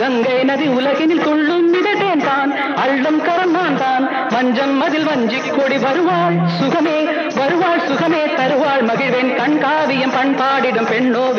கங்கை நதி உலகினில் துள்ளும் மிதட்டேன் தான் அள்ளும் கரம்மான் தான் மஞ்சம் அதில் வஞ்சிக் கொடி வருவாள் சுகமே தருவாள் மகிழ்வேன் கண்காவியம் பண்பாடிடும் பெண்ணோ